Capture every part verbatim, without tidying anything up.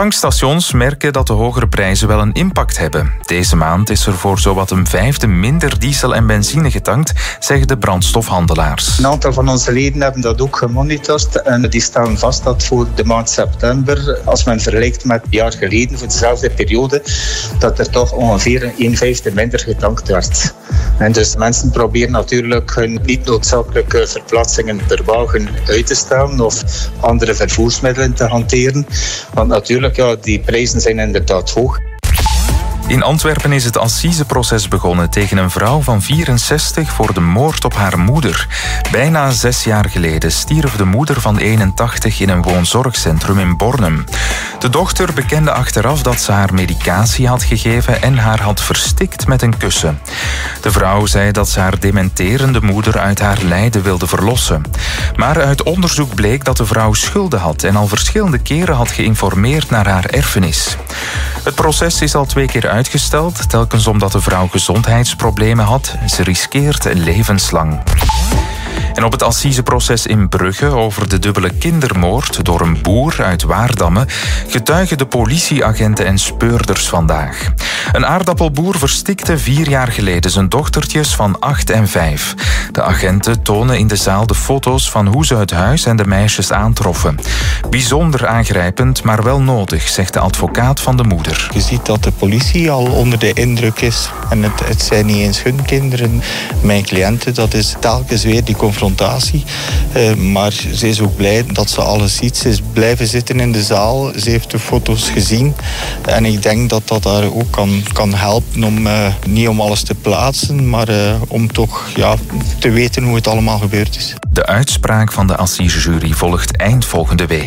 Tankstations merken dat de hogere prijzen wel een impact hebben. Deze maand is er voor zowat een vijfde minder diesel en benzine getankt, zeggen de brandstofhandelaars. Een aantal van onze leden hebben dat ook gemonitord en die stellen vast dat voor de maand september, als men vergelijkt met een jaar geleden voor dezelfde periode, dat er toch ongeveer een vijfde minder getankt werd. En dus mensen proberen natuurlijk hun niet noodzakelijke verplaatsingen per wagen uit te stellen of andere vervoersmiddelen te hanteren. Want natuurlijk, ja, die prijzen zijn inderdaad hoog. In Antwerpen is het assiseproces begonnen tegen een vrouw van vierenzestig voor de moord op haar moeder. Bijna zes jaar geleden stierf de moeder van eenentachtig in een woonzorgcentrum in Bornem. De dochter bekende achteraf dat ze haar medicatie had gegeven en haar had verstikt met een kussen. De vrouw zei dat ze haar dementerende moeder uit haar lijden wilde verlossen. Maar uit onderzoek bleek dat de vrouw schulden had en al verschillende keren had geïnformeerd naar haar erfenis. Het proces is al twee keer uitgesteld, telkens omdat de vrouw gezondheidsproblemen had. Ze riskeert levenslang. En op het assiseproces in Brugge over de dubbele kindermoord door een boer uit Waardamme getuigen de politieagenten en speurders vandaag. Een aardappelboer verstikte vier jaar geleden zijn dochtertjes van acht en vijf. De agenten tonen in de zaal de foto's van hoe ze het huis en de meisjes aantroffen. Bijzonder aangrijpend, maar wel nodig, zegt de advocaat van de moeder. Je ziet dat de politie al onder de indruk is. En het, het zijn niet eens hun kinderen, mijn cliënten. Dat is telkens weer die confrontatie. Uh, maar ze is ook blij dat ze alles ziet. Ze is blijven zitten in de zaal. Ze heeft de foto's gezien. En ik denk dat dat haar ook kan, kan helpen om uh, niet om alles te plaatsen, maar uh, om toch ja, te weten hoe het allemaal gebeurd is. De uitspraak van de assisejury volgt eind volgende week.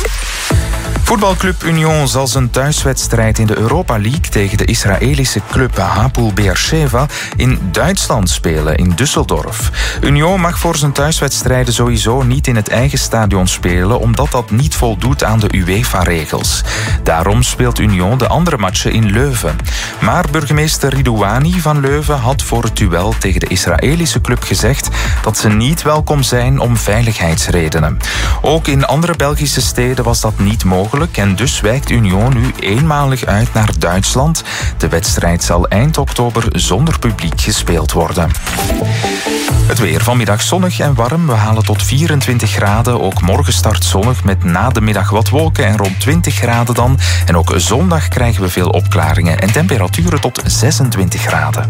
Voetbalclub Union zal zijn thuiswedstrijd in de Europa League tegen de Israëlische club Hapoel Beersheva in Duitsland spelen, in Düsseldorf. Union mag voor zijn thuiswedstrijden sowieso niet in het eigen stadion spelen, omdat dat niet voldoet aan de UEFA-regels. Daarom speelt Union de andere matchen in Leuven. Maar burgemeester Ridouani van Leuven had voor het duel tegen de Israëlische club gezegd dat ze niet welkom zijn om veiligheidsredenen. Ook in andere Belgische steden was dat niet mogelijk. En dus wijkt Union nu eenmalig uit naar Duitsland. De wedstrijd zal eind oktober zonder publiek gespeeld worden. Het weer vanmiddag zonnig en warm. We halen tot vierentwintig graden. Ook morgen start zonnig met na de middag wat wolken en rond twintig graden dan. En ook zondag krijgen we veel opklaringen en temperaturen tot zesentwintig graden.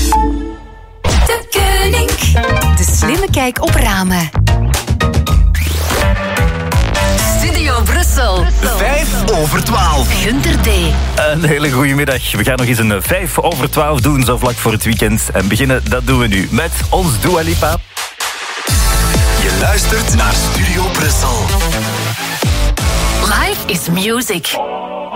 De Koning. De slimme kijk op ramen. Studio Brussel. Vijf over twaalf. Günter D. Een hele goede middag. We gaan nog eens een vijf over twaalf doen, zo vlak voor het weekend. En beginnen, dat doen we nu met ons Dua Lipa. Je luistert naar Studio Brussel. Life is music.